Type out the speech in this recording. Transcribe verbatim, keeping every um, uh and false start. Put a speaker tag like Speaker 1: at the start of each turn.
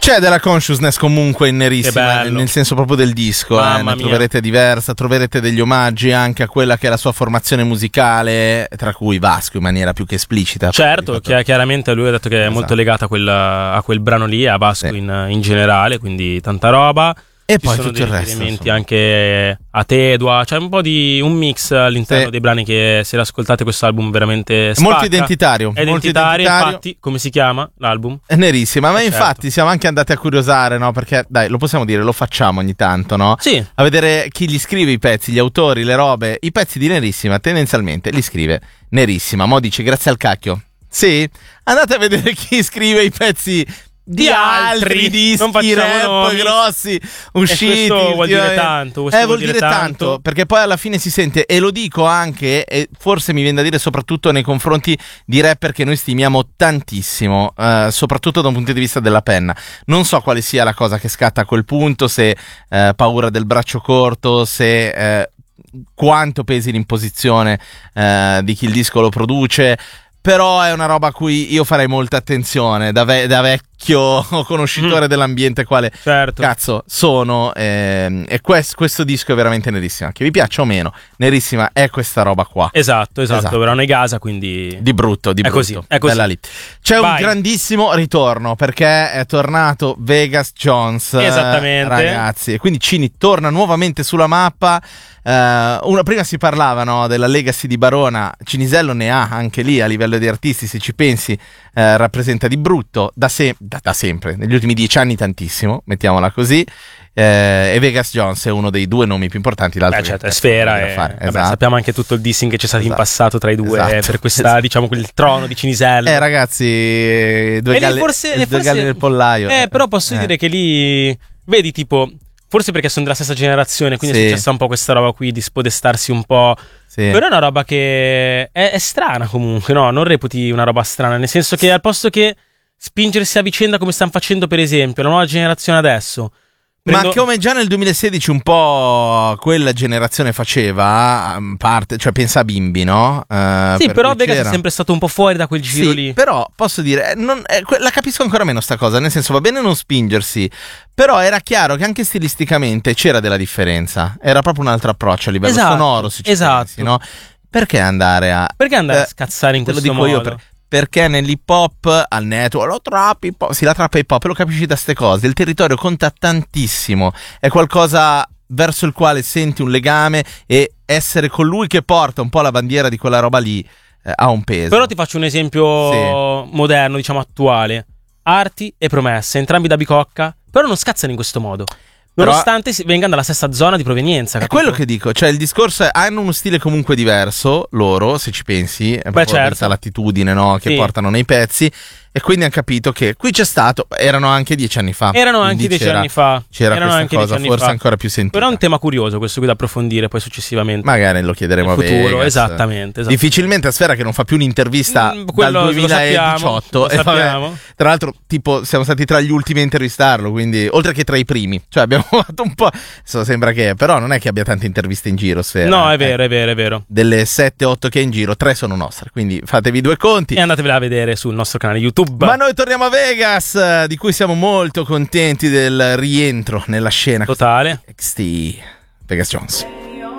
Speaker 1: C'è della consciousness comunque in Nerissima, nel senso proprio del disco, eh, ne troverete diversa, troverete degli omaggi anche a quella che è la sua formazione musicale, tra cui Vasco in maniera più che esplicita.
Speaker 2: Certo, chi- chiaramente lui ha detto che è esatto. molto legata a quel, a quel brano lì, a Vasco sì. in, in generale, quindi tanta roba.
Speaker 1: E
Speaker 2: Ci
Speaker 1: poi
Speaker 2: sono
Speaker 1: tutto il
Speaker 2: dei
Speaker 1: resto,
Speaker 2: riferimenti
Speaker 1: insomma.
Speaker 2: anche a Tedua, c'è un po' di un mix all'interno
Speaker 1: Sì.
Speaker 2: dei brani che se ascoltate questo album veramente
Speaker 1: È
Speaker 2: spacca.
Speaker 1: molto identitario,
Speaker 2: È
Speaker 1: molto
Speaker 2: identitario,
Speaker 1: identitario.
Speaker 2: infatti, come si chiama l'album?
Speaker 1: È Nerissima, ma
Speaker 2: Eh,
Speaker 1: infatti
Speaker 2: certo.
Speaker 1: siamo anche andati a curiosare, no? Perché dai, lo possiamo dire, lo facciamo ogni tanto, no?
Speaker 2: Sì.
Speaker 1: A vedere chi gli scrive i pezzi, gli autori, le robe. I pezzi di Nerissima tendenzialmente li scrive Nerissima. Mo dice grazie al cacchio. Sì? Andate a vedere chi scrive i pezzi di,
Speaker 2: Di
Speaker 1: altri,
Speaker 2: altri.
Speaker 1: dischi
Speaker 2: Non facciamo
Speaker 1: rap
Speaker 2: nomi.
Speaker 1: grossi usciti.
Speaker 2: E questo vuol dire
Speaker 1: ultimamente.
Speaker 2: tanto, questo
Speaker 1: Eh,
Speaker 2: vuol
Speaker 1: vuol
Speaker 2: dire
Speaker 1: dire tanto.
Speaker 2: tanto.
Speaker 1: Perché poi alla fine si sente, e lo dico anche, e forse mi viene da dire soprattutto nei confronti di rapper che noi stimiamo tantissimo, eh, soprattutto da un punto di vista della penna. Non so quale sia la cosa che scatta a quel punto, se eh, paura del braccio corto, se eh, quanto pesi l'imposizione eh, di chi il disco lo produce. Però è una roba a cui io farei molta attenzione da, ve- da vecchio conoscitore mm. dell'ambiente quale
Speaker 2: certo.
Speaker 1: cazzo sono, ehm, e quest- questo disco è veramente Nerissima, che vi piaccia o meno, Nerissima è questa roba qua.
Speaker 2: Esatto, esatto,
Speaker 1: Esatto.
Speaker 2: però nei Gaza, quindi
Speaker 1: Di brutto, di
Speaker 2: È
Speaker 1: brutto.
Speaker 2: così, è così.
Speaker 1: Bella lì. C'è
Speaker 2: Vai.
Speaker 1: un grandissimo ritorno perché è tornato Vegas Jones.
Speaker 2: Esattamente.
Speaker 1: eh, Ragazzi, e quindi Cini torna nuovamente sulla mappa. Uh, una, prima si parlava, no, della legacy di Barona. Cinisello ne ha anche lì a livello di artisti, se ci pensi, uh, rappresenta di brutto da, se- da, da sempre, negli ultimi dieci anni tantissimo, mettiamola così. Uh, e Vegas Jones è uno dei due nomi più importanti. L'altro
Speaker 2: Beh, certo,
Speaker 1: è
Speaker 2: è Sfera e,
Speaker 1: fare.
Speaker 2: vabbè,
Speaker 1: Esatto.
Speaker 2: sappiamo anche tutto il dissing che c'è stato
Speaker 1: Esatto.
Speaker 2: in passato tra i due
Speaker 1: Esatto.
Speaker 2: eh, per questa,
Speaker 1: Esatto.
Speaker 2: diciamo, quel trono di Cinisello.
Speaker 1: Eh ragazzi, eh, due,
Speaker 2: E lì
Speaker 1: galli,
Speaker 2: forse-
Speaker 1: due
Speaker 2: forse-
Speaker 1: galli nel pollaio.
Speaker 2: Eh, però posso
Speaker 1: Eh.
Speaker 2: dire che lì, vedi, tipo, forse perché sono della stessa generazione, quindi
Speaker 1: Sì.
Speaker 2: è successa un po' questa roba qui di spodestarsi un po'.
Speaker 1: Sì.
Speaker 2: Però è una roba che è, è strana comunque, no? Non reputi una roba strana, nel senso che al posto che spingersi a vicenda come stanno facendo per esempio la nuova generazione adesso. Prendo...
Speaker 1: Ma come già nel duemilasedici un po' quella generazione faceva, a parte, cioè pensa a Bimbi, no? Uh,
Speaker 2: Sì,
Speaker 1: per
Speaker 2: però
Speaker 1: cui
Speaker 2: Vegas
Speaker 1: c'era.
Speaker 2: è sempre stato un po' fuori da quel giro
Speaker 1: Sì,
Speaker 2: lì.
Speaker 1: però posso dire, non, eh, que- la capisco ancora meno sta cosa, nel senso va bene non spingersi, però era chiaro che anche stilisticamente c'era della differenza, era proprio un altro approccio a livello
Speaker 2: Esatto,
Speaker 1: sonoro, se ci
Speaker 2: esatto.
Speaker 1: pensi, no? Perché andare a...
Speaker 2: Perché andare
Speaker 1: eh,
Speaker 2: a scazzare in
Speaker 1: te lo
Speaker 2: questo
Speaker 1: dico
Speaker 2: modo?
Speaker 1: io, per- perché nell'hip hop, al network, lo trap hip hop, sì, la trap hip hop, lo capisci da ste cose, il territorio conta tantissimo, è qualcosa verso il quale senti un legame e essere colui che porta un po' la bandiera di quella roba lì eh, ha un peso.
Speaker 2: Però ti faccio un esempio
Speaker 1: Sì.
Speaker 2: moderno, diciamo attuale. Arti e Promesse, entrambi da Bicocca, però non scazzano in questo modo.
Speaker 1: Però-
Speaker 2: Nonostante si- vengano dalla stessa zona di provenienza.
Speaker 1: È
Speaker 2: capito?
Speaker 1: quello che dico, cioè il discorso è, hanno uno stile comunque diverso, loro, se ci pensi, è proprio
Speaker 2: certo.
Speaker 1: questa l'attitudine, no, che
Speaker 2: Sì.
Speaker 1: portano nei pezzi, e quindi hanno capito che qui c'è stato, erano anche dieci anni fa.
Speaker 2: Erano
Speaker 1: quindi
Speaker 2: anche dieci
Speaker 1: c'era-
Speaker 2: anni fa.
Speaker 1: C'era
Speaker 2: Erano
Speaker 1: questa
Speaker 2: anche
Speaker 1: cosa,
Speaker 2: dieci anni
Speaker 1: forse
Speaker 2: fa.
Speaker 1: ancora più sentita.
Speaker 2: Però è un tema curioso questo qui da approfondire poi successivamente.
Speaker 1: Magari lo chiederemo
Speaker 2: Nel
Speaker 1: a
Speaker 2: futuro,
Speaker 1: Vegas.
Speaker 2: esattamente, esattamente.
Speaker 1: Difficilmente a Sfera che non fa più un'intervista
Speaker 2: Mm,
Speaker 1: dal
Speaker 2: quello lo
Speaker 1: duemiladiciotto.
Speaker 2: sappiamo, lo
Speaker 1: E vabbè,
Speaker 2: sappiamo.
Speaker 1: tra l'altro, tipo, siamo stati tra gli ultimi a intervistarlo, quindi oltre che tra i primi. Cioè abbiamo fatto un po'... Adesso sembra che... Però non è che abbia tante interviste in giro, Sfera.
Speaker 2: No, è
Speaker 1: eh.
Speaker 2: vero, è vero, è vero.
Speaker 1: Delle sette otto che è in giro, tre sono nostre, quindi fatevi due conti.
Speaker 2: E andatevela a vedere sul nostro canale YouTube.
Speaker 1: Ma noi torniamo a Vegas, di cui siamo molto contenti del rientro nella scena
Speaker 2: Totale.
Speaker 1: X T Vegas Jones.